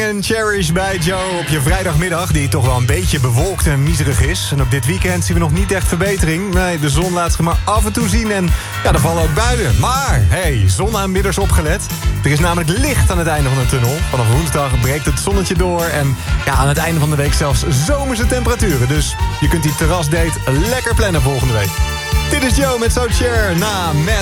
en Cherish bij Joe op je vrijdagmiddag... die toch wel een beetje bewolkt en miserig is. En op dit weekend zien we nog niet echt verbetering. Nee, de zon laat zich maar af en toe zien en ja, er vallen ook buien. Maar, hey, zonaanbidders opgelet. Er is namelijk licht aan het einde van de tunnel. Vanaf woensdag breekt het zonnetje door... en ja, aan het einde van de week zelfs zomerse temperaturen. Dus je kunt die terrasdate lekker plannen volgende week. Dit is Joe met Soul Share na Mad